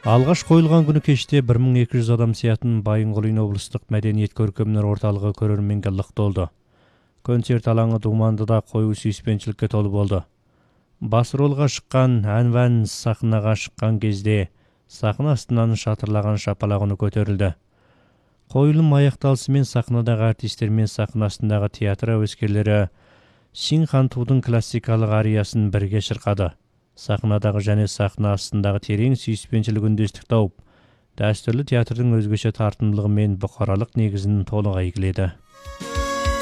Алғаш қойылған күні кеште 1200 адам сиятын Байынқұлин облыстық мәдениет көркемдер орталығы көрерменге лық толды. Концерт алаңы думандыда қою сүйіспеншілікке толы болды. Бас ролға шыққан Әнван сахнаға шыққан кезде сахна астынан шатырлаған шапалақ үні көтерілді. Қойылым аяқталысымен сахнадағы артистер мен сахна астындағы театр әуескерлері Синхантудың классикалық ариясын бірге шырқады. Сахнадағы және сахна астындағы терең сүйіспеншілік үндестік тауып, дәстүрлі театрдың өзгеше тартымдылығы мен бұқаралық негізін толық әйгіледі.